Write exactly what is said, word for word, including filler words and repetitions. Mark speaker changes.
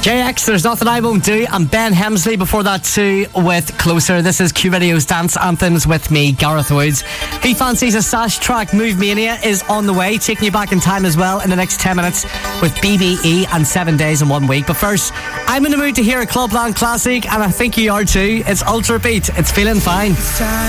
Speaker 1: J X, There's Nothing I Won't Do, and Ben Hemsley before that too with Closer. This is Q Radio's Dance Anthems with me, Gareth Woods. Who fancies a sash track? Move Mania is on the way, taking you back in time as well in the next ten minutes with B B E and Seven Days in One Week. But first, I'm in the mood to hear a Clubland classic, and I think you are too. It's Ultra Beat. It's Feeling Fine.